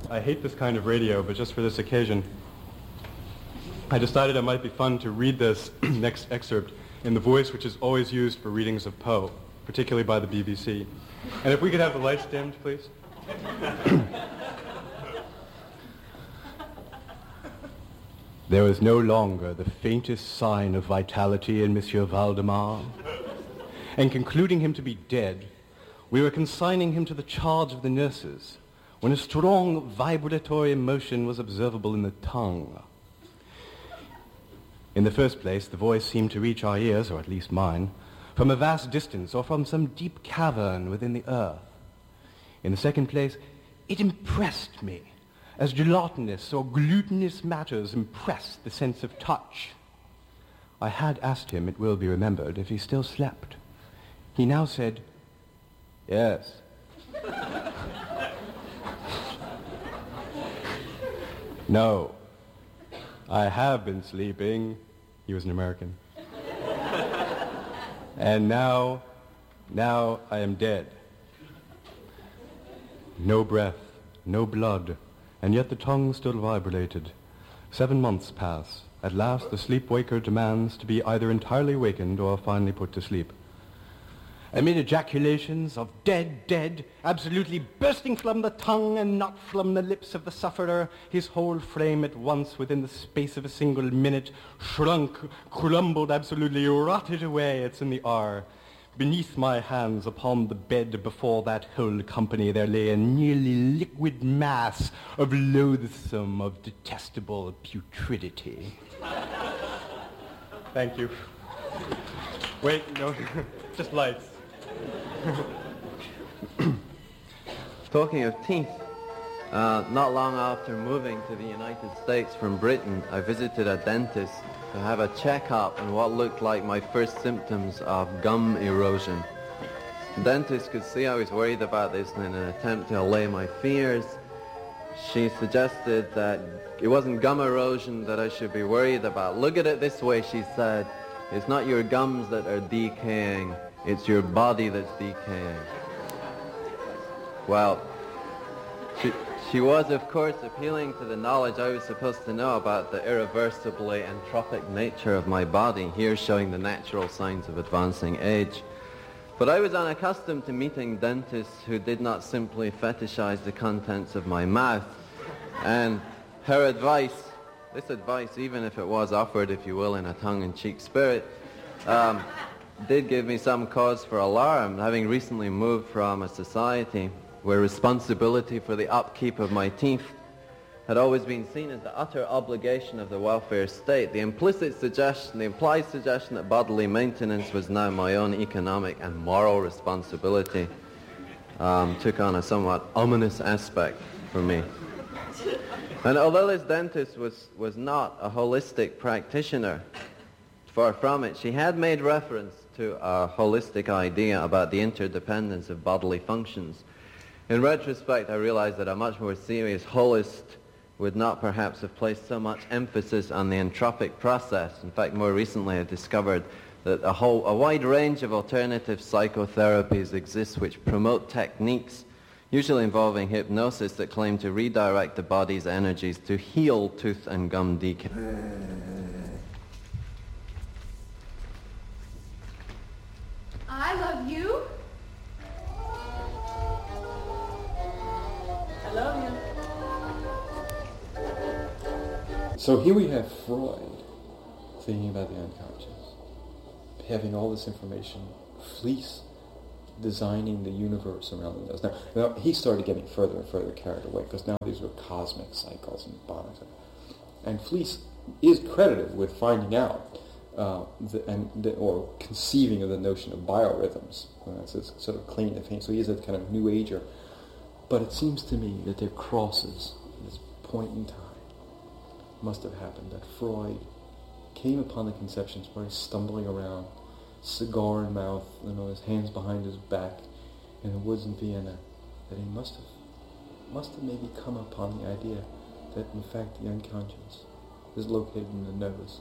I hate this kind of radio, but just for this occasion, I decided it might be fun to read this next excerpt in the voice which is always used for readings of Poe, particularly by the BBC. And if we could have the lights dimmed, please. There was no longer the faintest sign of vitality in Monsieur Valdemar, and concluding him to be dead, we were consigning him to the charge of the nurses, when a strong vibratory motion was observable in the tongue. In the first place, the voice seemed to reach our ears, or at least mine, from a vast distance or from some deep cavern within the earth. In the second place, it impressed me, as gelatinous or glutinous matters impress the sense of touch. I had asked him, it will be remembered, if he still slept. He now said, "Yes." "No, I have been sleeping." He was an American. "And now I am dead." No breath, no blood, and yet the tongue still vibrated. 7 months pass. At last the sleep-waker demands to be either entirely wakened or finally put to sleep. Amid ejaculations of "dead, dead," absolutely bursting from the tongue and not from the lips of the sufferer, his whole frame at once, within the space of a single minute, shrunk, crumbled, absolutely rotted away. It's in the R. Beneath my hands upon the bed before that whole company there lay a nearly liquid mass of loathsome, of detestable putridity. Thank you. Wait, no, just lights. Talking of teeth, not long after moving to the United States from Britain, I visited a dentist to have a checkup on what looked like my first symptoms of gum erosion. The dentist could see I was worried about this, and in an attempt to allay my fears, she suggested that it wasn't gum erosion that I should be worried about. "Look at it this way," she said. "It's not your gums that are decaying, it's your body that's decaying." Well, she was, of course, appealing to the knowledge I was supposed to know about the irreversibly entropic nature of my body, here showing the natural signs of advancing age. But I was unaccustomed to meeting dentists who did not simply fetishize the contents of my mouth. And her advice, this advice, even if it was offered, if you will, in a tongue-in-cheek spirit, did give me some cause for alarm, having recently moved from a society where responsibility for the upkeep of my teeth had always been seen as the utter obligation of the welfare state. The implied suggestion that bodily maintenance was now my own economic and moral responsibility took on a somewhat ominous aspect for me. And although this dentist was not a holistic practitioner, far from it, she had made reference to a holistic idea about the interdependence of bodily functions. In retrospect, I realized that a much more serious holist would not perhaps have placed so much emphasis on the entropic process. In fact, more recently I discovered that a wide range of alternative psychotherapies exist which promote techniques, usually involving hypnosis, that claim to redirect the body's energies to heal tooth and gum decay. I love you. I love you. So here we have Freud thinking about the unconscious, having all this information, Fliess designing the universe around those. Now he started getting further and further carried away, because now these were cosmic cycles and bodies. And Fliess is credited with finding out or conceiving of the notion of biorhythms. That's his sort of claim to fame. So he is a kind of new ager. But it seems to me that there crosses this point in time must have happened, that Freud came upon the conceptions where he's stumbling around, cigar in mouth, his hands behind his back in the woods in Vienna, that he must have maybe come upon the idea that in fact the unconscious is located in the nose.